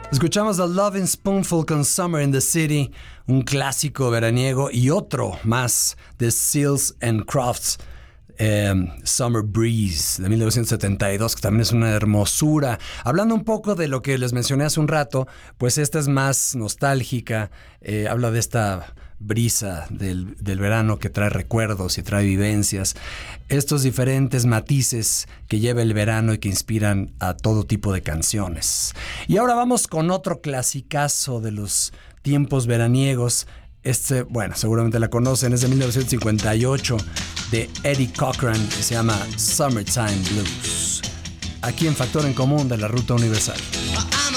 Escuchamos a Lovin' Spoonful con Summer in the City, un clásico veraniego, y otro más de Seals and Crofts, Summer Breeze de 1972, que también es una hermosura. Hablando un poco de lo que les mencioné hace un rato, pues esta es más nostálgica, habla de esta brisa del verano que trae recuerdos y trae vivencias, estos diferentes matices que lleva el verano y que inspiran a todo tipo de canciones. Y ahora vamos con otro clasicazo de los tiempos veraniegos. Bueno, seguramente la conocen, es de 1958, de Eddie Cochran, que se llama Summertime Blues. Aquí en Factor en Común de la Ruta Universal.